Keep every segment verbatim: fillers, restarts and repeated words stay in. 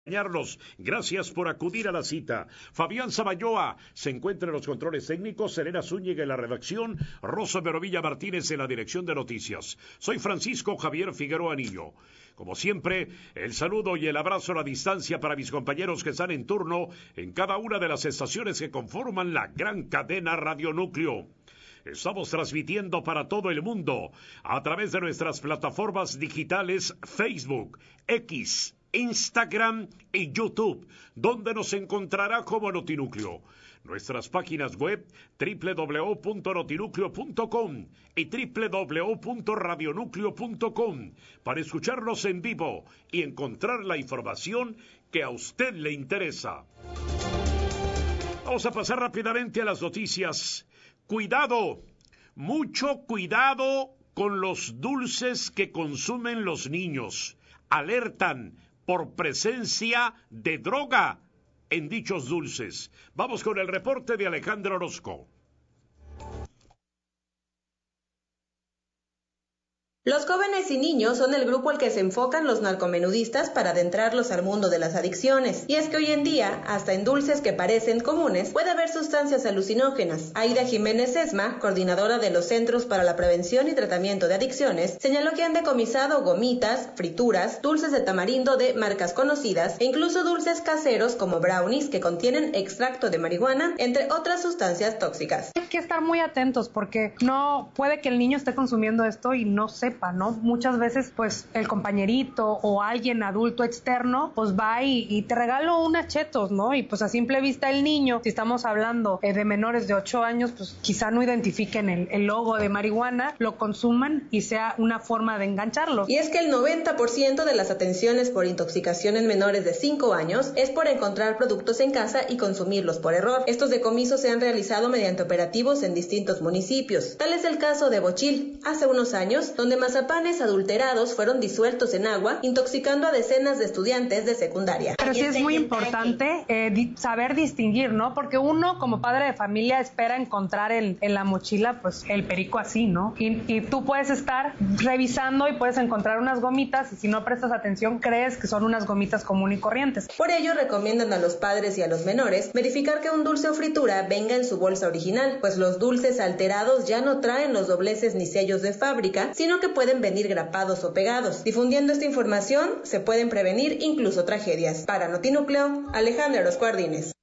Gracias por acudir a la cita. Fabián Sabayoa se encuentra en los controles técnicos, Serena Zúñiga en la redacción, Rosa Merovilla Martínez en la dirección de noticias. Soy Francisco Javier Figueroa Niño. Como siempre, el saludo y el abrazo a la distancia para mis compañeros que están en turno en cada una de las estaciones que conforman la gran cadena Radio Núcleo. Estamos transmitiendo para todo el mundo a través de nuestras plataformas digitales Facebook, X, Instagram y YouTube, donde nos encontrará como Notinúcleo. Nuestras páginas web doble u doble u doble u punto notinúcleo punto com y doble u doble u doble u punto radionúcleo punto com para escucharnos en vivo y encontrar la información que a usted le interesa. Vamos a pasar rápidamente a las noticias. Cuidado, mucho cuidado con los dulces que consumen los niños. Alertan por presencia de droga en dichos dulces. Vamos con el reporte de Alejandro Orozco. Los jóvenes y niños son el grupo al que se enfocan los narcomenudistas para adentrarlos al mundo de las adicciones. Y es que hoy en día, hasta en dulces que parecen comunes, puede haber sustancias alucinógenas. Aida Jiménez Esma, coordinadora de los Centros para la Prevención y Tratamiento de Adicciones, señaló que han decomisado gomitas, frituras, dulces de tamarindo de marcas conocidas e incluso dulces caseros como brownies que contienen extracto de marihuana, entre otras sustancias tóxicas. Hay que estar muy atentos porque no puede que el niño esté consumiendo esto y no sepa, ¿no? Muchas veces, pues, el compañerito o alguien adulto externo, pues va y, y te regalo unas chetos, ¿no? Y pues a simple vista el niño, si estamos hablando eh, de menores de ocho años, pues quizá no identifiquen el, el logo de marihuana, lo consuman y sea una forma de engancharlos. Y es que el noventa por ciento de las atenciones por intoxicación en menores de cinco años es por encontrar productos en casa y consumirlos por error. Estos decomisos se han realizado mediante operativos en distintos municipios. Tal es el caso de Bochil, hace unos años, donde mazapanes adulterados fueron disueltos en agua, intoxicando a decenas de estudiantes de secundaria. Pero sí es muy importante eh, di- saber distinguir, ¿no? Porque uno, como padre de familia, espera encontrar el, en la mochila, pues, el perico así, ¿no? Y, y tú puedes estar revisando y puedes encontrar unas gomitas y si no prestas atención, crees que son unas gomitas común y corrientes. Por ello, recomiendan a los padres y a los menores verificar que un dulce o fritura venga en su bolsa original, pues los dulces alterados ya no traen los dobleces ni sellos de fábrica, sino que pueden venir grapados o pegados. Difundiendo esta información, se pueden prevenir incluso tragedias. Para Notinúcleo, Alejandra Orozco Ardínez.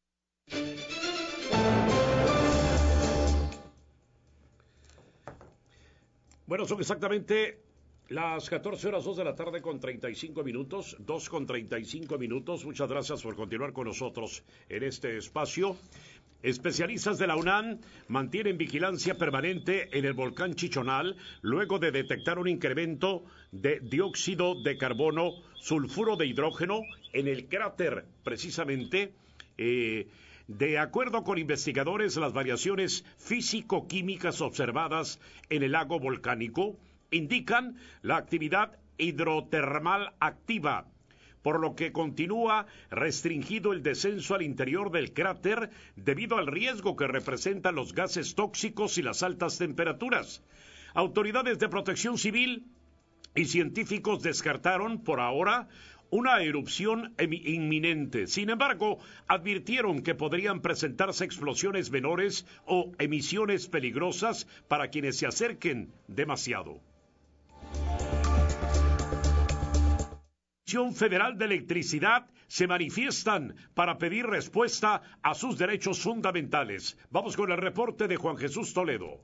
Bueno, son exactamente las catorce horas, dos de la tarde con treinta y cinco minutos, dos con treinta y cinco minutos. Muchas gracias por continuar con nosotros en este espacio. Especialistas de la UNAM mantienen vigilancia permanente en el volcán Chichonal luego de detectar un incremento de dióxido de carbono, sulfuro de hidrógeno en el cráter, precisamente. Eh, de acuerdo con investigadores, las variaciones físico-químicas observadas en el lago volcánico indican la actividad hidrotermal activa, por lo que continúa restringido el descenso al interior del cráter debido al riesgo que representan los gases tóxicos y las altas temperaturas. Autoridades de protección civil y científicos descartaron por ahora una erupción inminente. Sin embargo, advirtieron que podrían presentarse explosiones menores o emisiones peligrosas para quienes se acerquen demasiado. La Comisión Federal de Electricidad se manifiestan para pedir respuesta a sus derechos fundamentales. Vamos con el reporte de Juan Jesús Toledo.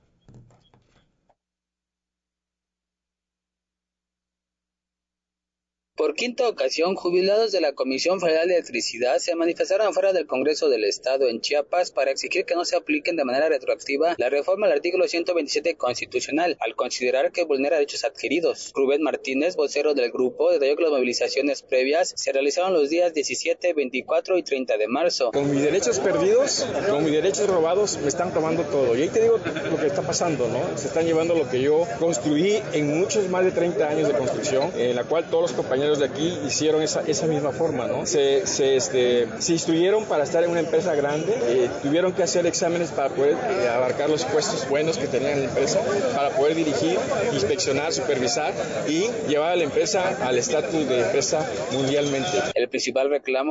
Por quinta ocasión, jubilados de la Comisión Federal de Electricidad se manifestaron fuera del Congreso del Estado en Chiapas para exigir que no se apliquen de manera retroactiva la reforma al artículo ciento veintisiete constitucional, al considerar que vulnera derechos adquiridos. Rubén Martínez, vocero del grupo, detalló que las movilizaciones previas se realizaron los días diecisiete, veinticuatro y treinta de marzo. Con mis derechos perdidos, con mis derechos robados, me están tomando todo. Y ahí te digo lo que está pasando, ¿no? Se están llevando lo que yo construí en muchos más de treinta años de construcción, en la cual todos los compañeros de aquí hicieron esa, esa misma forma, ¿no? Se, se, este, se instruyeron para estar en una empresa grande, eh, tuvieron que hacer exámenes para poder eh, abarcar los puestos buenos que tenían en la empresa, para poder dirigir, inspeccionar, supervisar y llevar a la empresa al estatus de empresa mundialmente. El principal reclamo